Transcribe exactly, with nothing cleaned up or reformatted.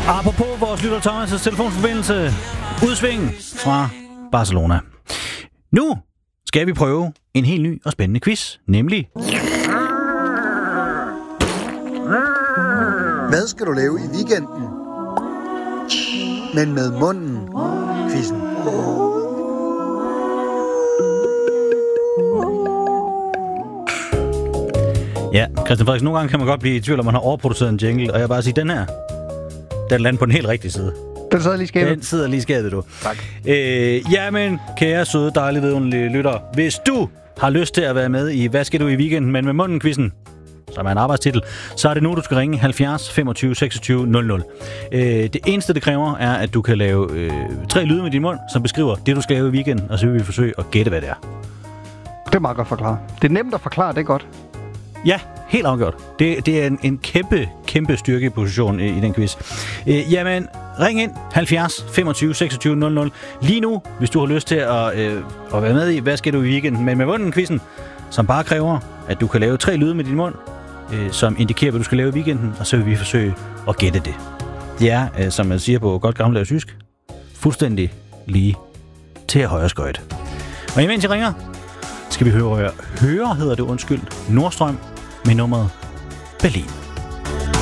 Apropos vores lytter Thomas' telefonforbindelse. Udsving fra Barcelona. Nu skal vi prøve en helt ny og spændende quiz, nemlig... Hvad skal du lave i weekenden? Men med munden. Quizzen. Ja, Christian Frederiksen, nogle gange kan man godt blive i tvivl, om man har overproduceret en jingle, og jeg vil bare sige, den her, den lander på den helt rigtige side. Den sidder lige i skabet. Den sidder lige i skabet, du. Tak. Øh, jamen, kære, søde, dejlige, vidunderlige lytter. Hvis du har lyst til at være med i Hvad skal du i weekenden, men med munden-quizzen, som er en arbejdstitel, så er det nu, du skal ringe halvfjerds femogtyve seksogtyve nul nul. Øh, det eneste, det kræver, er, at du kan lave øh, tre lyde med din mund, som beskriver det, du skal lave i weekenden, og så vil vi forsøge at gætte, hvad det er. Det er meget godt forklaret. Det er nemt at forklare, det er godt. Ja, helt afgjort. Det, det er en, en kæmpe, kæmpe styrkeposition i, i den quiz. Øh, jamen, ring ind halvfjerds femogtyve seksogtyve nul nul. Lige nu, hvis du har lyst til at, øh, at være med i Hvad skal du i weekenden, men med munden-quizzen, som bare kræver, at du kan lave tre lyde med din mund, øh, som indikerer, hvad du skal lave i weekenden, og så vil vi forsøge at gætte det. Det er, øh, som man siger på godt gammeldags tysk, fuldstændig lige til højre skøjt. Og imens jeg ringer, skal vi høre, høre hedder det undskyld, Nordstrøm med nummeret Berlin.